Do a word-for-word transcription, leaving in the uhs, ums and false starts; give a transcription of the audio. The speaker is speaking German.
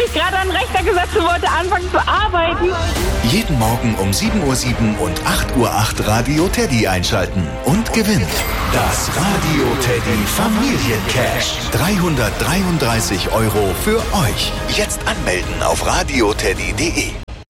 mich gerade an den Rechner gesetzt und wollte anfangen zu arbeiten. Jeden Morgen um sieben Uhr sieben und acht Uhr acht Radio Teddy einschalten und gewinnen. Das Radio Teddy Familiencash. dreihundertdreiunddreißig Euro für euch. Jetzt anmelden auf radioteddy punkt de.